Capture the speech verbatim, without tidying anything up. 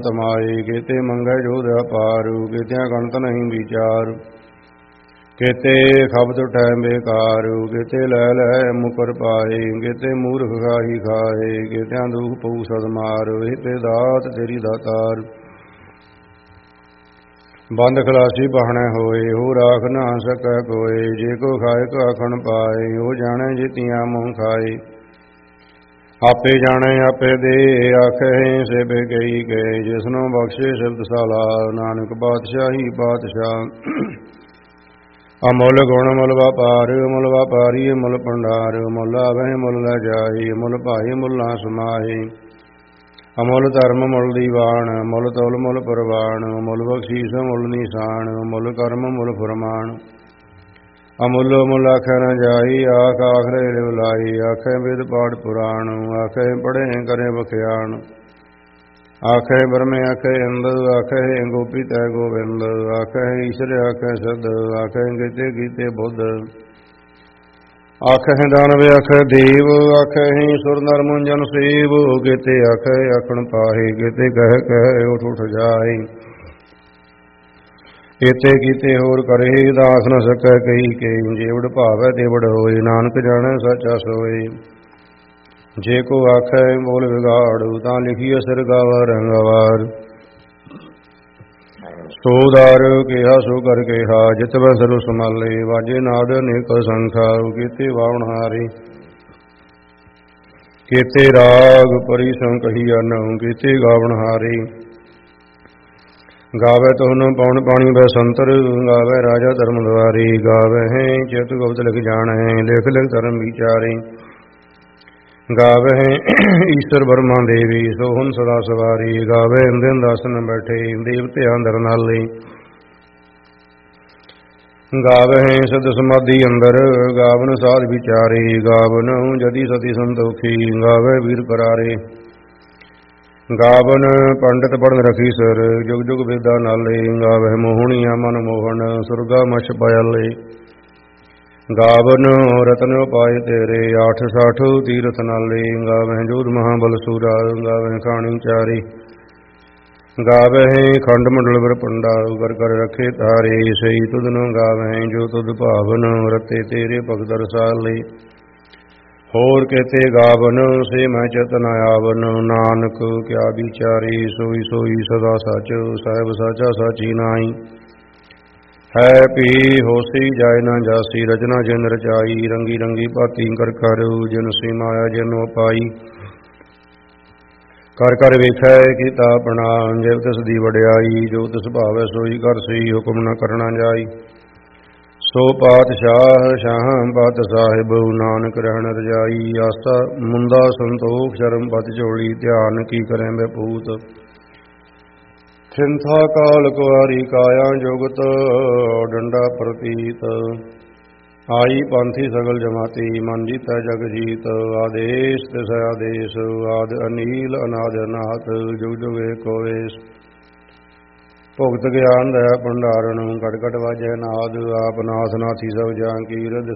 ਤਮਾਏ ਕੇਤੇ ਮੰਗੈ ਜੋਧ ਅਪਾਰੂ ਕੇਤਿਆਂ ਗਣਤ ਨਹੀਂ ਵਿਚਾਰ ਕੇਤੇ ਖਬਤ ਉਠੈ ਬੇਕਾਰੂ ਕੇਤੇ ਲੈ ਲੈ ਮੁਕਰ ਪਾਏ ਕੇਤੇ ਮੂਰਖ ਖਾਹੀ ਖਾਏ ਕੇਤਿਆਂ ਦੁਖ ਪਊ ਸਦ ਮਾਰ ਤੇ ਦਾਤ ਤੇਰੀ ਦਾਤਾਰ ਬੰਦ ਖਲਾਸੀ ਬਹਣੈ ਹੋਏ ਹੋ ਰਾਖ ਨਾ ਸਕੈ ਕੋਏ ਜੇ ਕੋ ਖਾਏ ਕੋ ਆਖਣ ਪਾਏ ਉਹ ਜਾਣੈ ਜਿਤੀਆਂ ਮੂੰਹ ਖਾਏ ਆਪੇ ਜਾਣੈ ਆਪੇ ਦੇ ਆਖੇ ਸੇਬੇ ਕਈ ਗਏ ਜਿਸਨੂੰ ਬਖਸ਼ੇ ਸਿਫਤ ਸਾਲਾ ਨਾਨਕ ਪਾਤਸ਼ਾਹੀ ਪਾਤਸ਼ਾਹ ਅਮੁੱਲ ਗੁਣ ਮੁੱਲ ਵਪਾਰ ਮੁੱਲ ਵਪਾਰੀ ਮੁੱਲ ਭੰਡਾਰ ਮੁੱਲ ਆਵਹਿ ਮੁੱਲ ਲੈ ਜਾਏ ਮੁੱਲ ਭਾਈ ਮੁੱਲਾਂ ਸਮਾਏ ਅਮੁੱਲ ਧਰਮ ਮੁੱਲ ਦੀਵਾਨ ਮੁੱਲ ਤੋਲ ਮੁੱਲ ਪ੍ਰਵਾਨ ਮੁੱਲ ਬਖਸ਼ੀਸ ਮੁੱਲ ਨਿਸ਼ਾਨ ਮੁੱਲ ਕਰਮ ਮੁੱਲ ਫਰਮਾਨ ਅਮੁੱਲ ਮੁੱਲ ਆਖੈ ਨ ਜਾਈ ਆਖ ਆਖਰੇ ਬੁਲਾਈ ਆਖੈ ਵੇਦ ਪਾਠ ਪੁਰਾਣ ਆਖੈ ਪੜ੍ਹੇ ਕਰੇ ਬਖਿਆਣ ਆਖੈ ਬਰਮੇ ਆਖੈ ਅੰਦ ਆਖੈ ਗੋਪੀ ਤੈ ਗੋਬਿੰਦ ਆਖੈ ਈਸ਼ਰ ਆਖੈ ਸਦ ਆਖੈ ਕੀਤੇ ਕੀਤੇ ਬੁੱਧ ਆਖੈ ਦਾਨਵ ਆਖੈ ਦੇਵ ਆਖੈ ਸੁਰ ਨਰ ਮੁੰਜਨ ਸੇਵ ਕੀਤੇ ਆਖੈ ਆਖਣ ਪਾਹੇ ਕੀਤੇ ਕਹਿ ਕਹਿ ਉਠ ਉਠ ਜਾਏ ਇਤੇ ਕੀਤੇ ਹੋਰ ਕਰੇ ਦਾਸ ਨ ਸਕੈ ਕਈ ਕਈ ਜੇਵੜ ਭਾਵੈ ਤੇਵੜ ਹੋਏ ਨਾਨਕ ਜਾਣੈ ਸੱਚਾ ਸੋਏ ਜੇ ਕੋ ਆਖੈ ਬੋਲ ਵਿਗਾੜੂ ਤਾਂ ਲਿਖੀਐ ਸਿਰ ਗਾਵਾ ਰੰਗਵਾਰ ਸੋ ਦਾਰ ਕਿਹਾ ਸੋ ਕਰ ਕਿਹਾ ਜਿਤਵੈ ਸਰੁ ਸਮਾਲੇ ਵਾਜੇ ਨਾਦ ਅਨੇਕ ਸੰਖਾ ਕੀਤੇ ਵਾਵਣ ਹਾਰੇ ਕੀਤੇ ਰਾਗ ਪਰੀ ਸੰਕਹੀਆ ਨਉ ਕੀਤੇ ਗਾਵਣ ਹਾਰੇ ਗਾਵੇ ਤੁਹਨ ਪਉਣ ਪਾਣੀ ਬੈ ਸੰਤਰ ਗਾਵੇ ਰਾਜਾ ਧਰਮ ਦੁਆਰੀ ਗਾਵੇ ਹੈ ਚਿਤ ਗੁਪਤ ਲਿਖ ਜਾਣੈ ਲਿਖ ਲਿਖ ਧਰਮ ਵਿਚਾਰੇ ਗਾਵੇ ਈਸ਼ਰ ਬਰਮਾ ਦੇਵੀ ਸੋਹਨ ਸਦਾ ਸਵਾਰੀ ਗਾਵੇ ਅੰਦਿਨ ਦਾਸਨ ਬੈਠੇ ਦੇਵਤੇ ਅੰਦਰ ਨਾਲੇ ਗਾਵੇ ਸਦ ਸਮਾਧੀ ਅੰਦਰ ਗਾਵਨ ਸਾਧ ਵਿਚਾਰੇ ਗਾਵਨ ਜਦੀ ਸਤੀ ਸੰਤੋਖੀ ਗਾਵੇ ਵੀਰ ਕਰਾਰੇ ਗਾਵਨ ਪੰਡਤ ਪੜਨ ਰਖੀ ਸਰ ਜੁਗ ਜੁਗ ਵੇਦਾਂ ਨਾਲੇ ਗਾਵਹਿ ਮੋਹਣੀਆਂ ਮਨ ਮੋਹਨ ਸੁਰਗਾ ਮਛ ਪਾਇਲੇ ਗਾਵਨ ਰਤਨ ਉਪਾਏ ਤੇਰੇ ਆਠ ਸਾਠ ਤੀਰਥ ਨਾਲੇ ਗਾਵਹਿ ਜੋਧ ਮਹਾਬਲ ਸੂਰਾ ਗਾਵਹਿ ਖਾਣੀ ਚਾਰੀ ਗਾਵਹਿ ਖੰਡ ਮੰਡਲ ਵਰ ਪੰਡਾ ਕਰ ਕਰ ਰਖੇ ਤਾਰੇ ਸਈ ਤੁਧ ਨੂੰ ਗਾਵਹਿ ਜੋ ਤੁਧ ਭਾਵਨ ਰਤੇ ਤੇਰੇ ਭਗਤ ਰਸਾਲੇ ਹੋਰ ਕੇਤੇ ਗਾਵਨ ਸੇ ਮੈਂ ਚਤਨ ਆਵਨ ਨਾਨਕ ਕਿਆ ਵਿਚਾਰੀ ਸੋਈ ਸੋਈ ਸਦਾ ਸਚ ਸਾਹਿਬ ਸਾਚਾ ਸਾਚੀ ਨਾਈ ਹੈ ਪੀ ਹੋਸੀ ਜਾਇ ਨਾ ਜਾਸੀ ਰਚਨਾ ਜਿਨ ਰਚਾਈ ਰੰਗੀ ਰੰਗੀ ਭਾਤੀ ਕਰ ਕਰ ਜਿਨ ਸੀ ਮਾਇਆ ਜਿਨ ਪਾਈ ਕਰ ਕਰ ਵੇਖੈ ਕੀਤਾ ਆਪਣਾ ਜਿਵ ਤਿਸ ਦੀ ਵਡਿਆਈ ਜੋ ਤਿਸ ਭਾਵੈ ਸੋਈ ਕਰ ਸੀ ਹੁਕਮ ਨ ਕਰਨਾ ਜਾਈ ਸੋ ਪਾਤਸ਼ਾਹ ਸ਼ਾਹ ਪਤ ਸਾਹਿਬ ਨਾਨਕ ਰਹਿਣ ਰਜਾਈ ਆਸਾ ਮੁੰਦਾ ਸੰਤੋਖ ਸ਼ਰਮ ਪਤ ਝੋਲੀ ਧਿਆਨ ਕੀ ਕਰੈ ਬਪੂਤ ਚਿੰਤਾ ਕਾਲ ਕੁਆਰੀ ਕਾਇਆ ਜੁਗਤ ਡੰਡਾ ਪ੍ਰਤੀਤ ਆਈ ਪੰਥੀ ਸਗਲ ਜਮਾਤੀ ਮਨ ਜੀਤੈ ਜਗ ਜੀਤ ਆਦੇਸ਼ ਤਿਸ ਆਦੇਸ਼ ਆਦ ਅਨੀਲ ਅਨਾਦ ਅਨਾਥ ਜੁਗ ਜੁਗ ਏਕੋ ਵੇਸ ਭੁਗਤ ਗਿਆਨ ਦਇਆ ਭੰਡਾਰਨ ਘਟ ਘਟ ਵਾਜੈ ਨਾਦ ਆਪ ਨਾਥ ਨਾਥੀ ਸਭ ਜਾਂ ਕੀ ਰਿਦ